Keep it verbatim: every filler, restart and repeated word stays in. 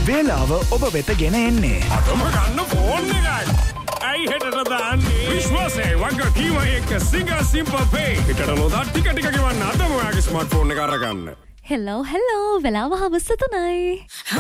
වේලාව ඔබ වෙත ගෙන එන්නේ. අදම ගන්න ෆෝන් එකයි. ඇයි හෙටට දාන්නේ? විශ්වාසයේ වගකීම එක්ක සිංගා සිම්පල් පේ. හෙටට නොදා ටික ටික ගෙවන්න අදම ඔයාගේ ස්මාර්ට්ෆෝන් එක අරගන්න. හෙලෝ හෙලෝ වෙලාව හවස තුනයි.